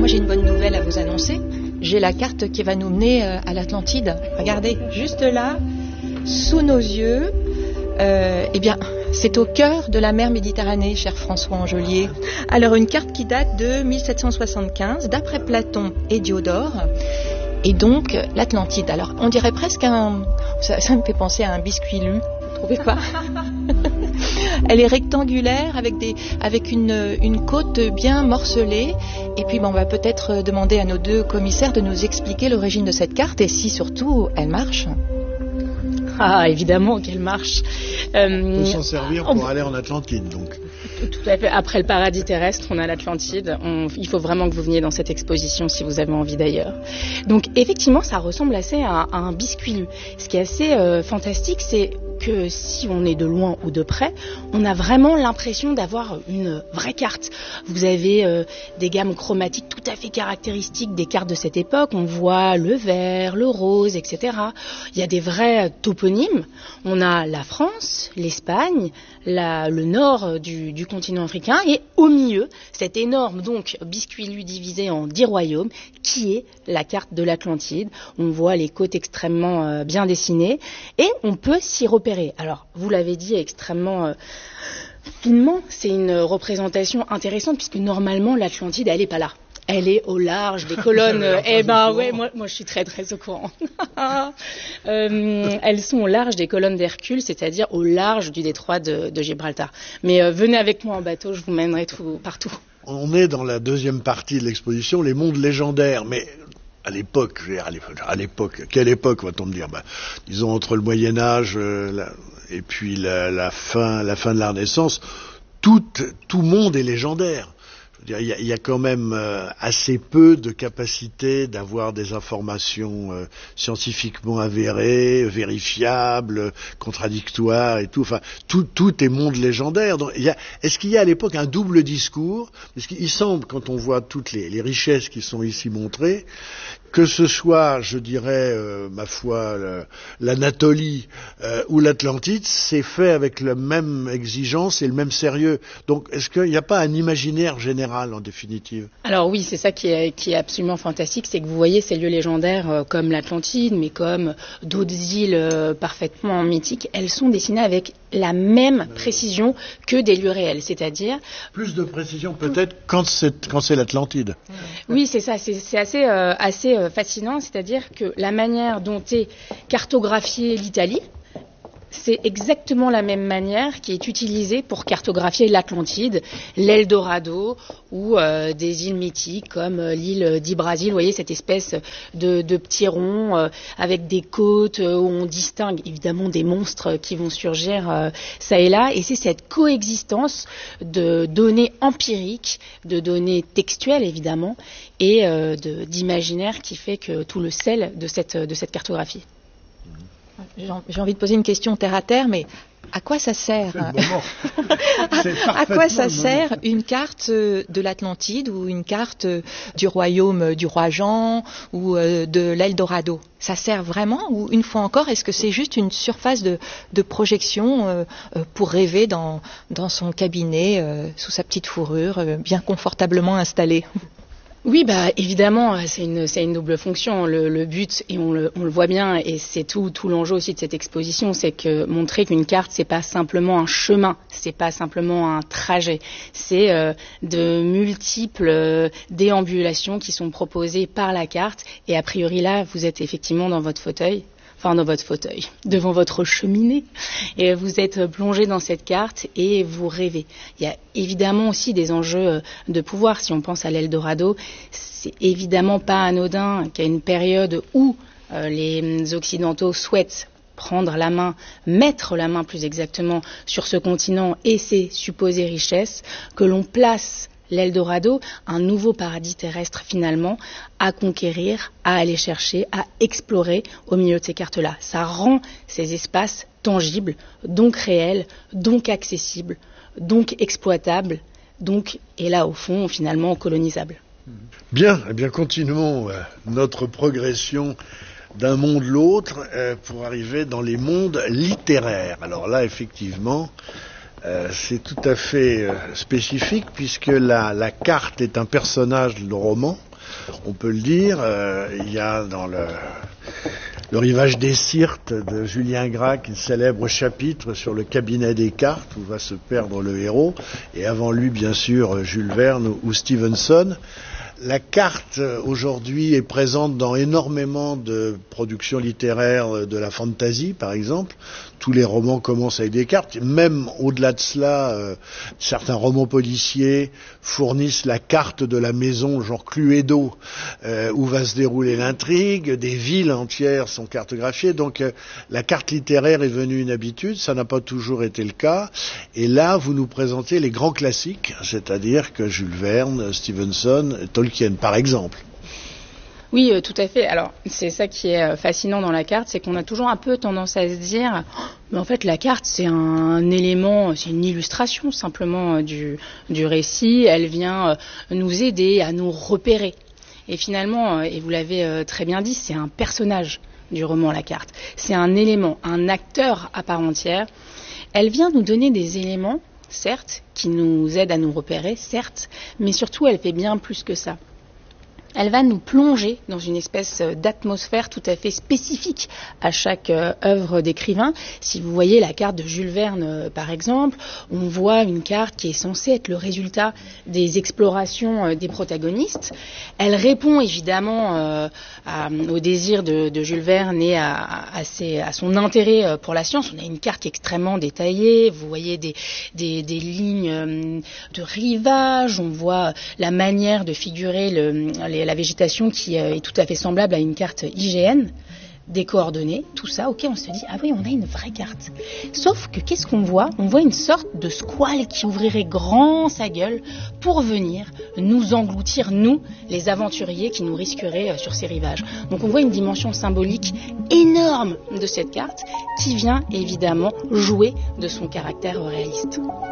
moi j'ai une bonne nouvelle à vous annoncer. J'ai la carte qui va nous mener à l'Atlantide. Regardez, juste là, sous nos yeux, eh bien, c'est au cœur de la mer Méditerranée, cher François Angelier. Alors, une carte qui date de 1775, d'après Platon et Diodore. Et donc, l'Atlantide. Alors, on dirait presque ça me fait penser à un biscuit lu. Vous trouvez pas? Elle est rectangulaire avec une côte bien morcelée. Et puis, on va peut-être demander à nos deux commissaires de nous expliquer l'origine de cette carte et si surtout elle marche. Ah, évidemment qu'elle marche. On peut s'en servir pour aller en Atlantide, donc. Tout à fait. Après le paradis terrestre, on a l'Atlantide. Il faut vraiment que vous veniez dans cette exposition si vous avez envie d'ailleurs. Donc, effectivement, ça ressemble assez à un biscuit lu. Ce qui est assez fantastique, c'est que si on est de loin ou de près, on a vraiment l'impression d'avoir une vraie carte. Vous avez des gammes chromatiques tout à fait caractéristiques des cartes de cette époque. On voit le vert, le rose, etc. Il y a des vrais toponymes. On a la France, l'Espagne, le nord du continent africain et au milieu, cet énorme donc biscuit lu divisé en 10 royaumes qui est la carte de l'Atlantide. On voit les côtes extrêmement bien dessinées et on peut s'y repérer. Alors, vous l'avez dit extrêmement finement, c'est une représentation intéressante puisque normalement l'Atlantide, elle n'est pas là. Elle est au large des colonnes. Moi je suis très très au courant. Elles sont au large des colonnes d'Hercule, c'est-à-dire au large du détroit de Gibraltar. Mais venez avec moi en bateau, je vous mènerai partout. On est dans la deuxième partie de l'exposition, les mondes légendaires, mais à l'époque, quelle époque va-t-on me dire? Disons entre le Moyen-Âge et puis la fin de la Renaissance, tout monde est légendaire. Il y a quand même assez peu de capacité d'avoir des informations scientifiquement avérées, vérifiables, contradictoires et tout. Enfin, tout est monde légendaire. Donc, est-ce qu'il y a à l'époque un double discours? Parce qu'il semble, quand on voit toutes les richesses qui sont ici montrées, que ce soit, je dirais, ma foi, l'Anatolie ou l'Atlantide, c'est fait avec la même exigence et le même sérieux. Donc, est-ce qu'il n'y a pas un imaginaire général, en définitive? Alors oui, c'est ça qui est absolument fantastique, c'est que vous voyez ces lieux légendaires comme l'Atlantide, mais comme d'autres îles parfaitement mythiques, elles sont dessinées avec la même précision que des lieux réels, c'est-à-dire... Plus de précision peut-être quand c'est l'Atlantide. Oui, c'est ça, c'est assez fascinant, c'est-à-dire que la manière dont est cartographiée l'Italie, c'est exactement la même manière qui est utilisée pour cartographier l'Atlantide, l'Eldorado ou des îles mythiques comme l'île d'Ybrasil. Vous voyez cette espèce de petit rond avec des côtes où on distingue évidemment des monstres qui vont surgir ça et là. Et c'est cette coexistence de données empiriques, de données textuelles évidemment et d'imaginaire qui fait que tout le sel de cette cartographie. J'ai envie de poser une question terre à terre, mais à quoi ça sert À quoi ça sert une carte de l'Atlantide ou une carte du royaume du roi Jean ou de l'Eldorado? Ça sert vraiment ou une fois encore, est-ce que c'est juste une surface de projection pour rêver dans son cabinet sous sa petite fourrure, bien confortablement installée? Oui, évidemment, c'est une double fonction. Le but, et on le voit bien, et c'est tout l'enjeu aussi de cette exposition, c'est que montrer qu'une carte, c'est pas simplement un chemin, c'est pas simplement un trajet, c'est de multiples déambulations qui sont proposées par la carte. Et a priori là, vous êtes effectivement dans votre fauteuil, devant votre cheminée, et vous êtes plongé dans cette carte et vous rêvez. Il y a évidemment aussi des enjeux de pouvoir. Si on pense à l'Eldorado, c'est évidemment pas anodin qu'à une période où les Occidentaux souhaitent prendre la main, mettre la main plus exactement sur ce continent et ses supposées richesses, que l'on place l'Eldorado, un nouveau paradis terrestre finalement, à conquérir, à aller chercher, à explorer au milieu de ces cartes-là. Ça rend ces espaces tangibles, donc réels, donc accessibles, donc exploitables, donc, et là au fond, finalement, colonisables. Bien, continuons notre progression d'un monde l'autre pour arriver dans les mondes littéraires. Alors là, effectivement... c'est tout à fait spécifique puisque la carte est un personnage de roman on peut le dire. Il y a dans le rivage des Syrtes de Julien Gracq un célèbre chapitre sur le cabinet des cartes où va se perdre le héros, et avant lui bien sûr Jules Verne ou Stevenson. La carte aujourd'hui est présente dans énormément de productions littéraires de la fantasy par exemple. Tous les romans commencent avec des cartes. Même au-delà de cela, certains romans policiers fournissent la carte de la maison, genre Cluedo, où va se dérouler l'intrigue. Des villes entières sont cartographiées. Donc la carte littéraire est devenue une habitude. Ça n'a pas toujours été le cas. Et là, vous nous présentez les grands classiques, c'est-à-dire que Jules Verne, Stevenson, Tolkien, par exemple. Oui, tout à fait. Alors, c'est ça qui est fascinant dans la carte, c'est qu'on a toujours un peu tendance à se dire, mais en fait, la carte, c'est un élément, c'est une illustration simplement du récit. Elle vient nous aider à nous repérer. Et finalement, et vous l'avez très bien dit, c'est un personnage du roman, la carte. C'est un élément, un acteur à part entière. Elle vient nous donner des éléments, certes, qui nous aident à nous repérer, certes, mais surtout, elle fait bien plus que ça. Elle va nous plonger dans une espèce d'atmosphère tout à fait spécifique à chaque œuvre d'écrivain. Si vous voyez la carte de Jules Verne, par exemple, on voit une carte qui est censée être le résultat des explorations des protagonistes. Elle répond évidemment au désir de Jules Verne et à son intérêt pour la science. On a une carte extrêmement détaillée. Vous voyez des lignes de rivage. On voit la manière de figurer la végétation qui est tout à fait semblable à une carte IGN, des coordonnées, tout ça, ok, on se dit, ah oui, on a une vraie carte. Sauf que qu'est-ce qu'on voit ? On voit une sorte de squale qui ouvrirait grand sa gueule pour venir nous engloutir, nous, les aventuriers qui nous risqueraient sur ces rivages. Donc on voit une dimension symbolique énorme de cette carte qui vient évidemment jouer de son caractère réaliste.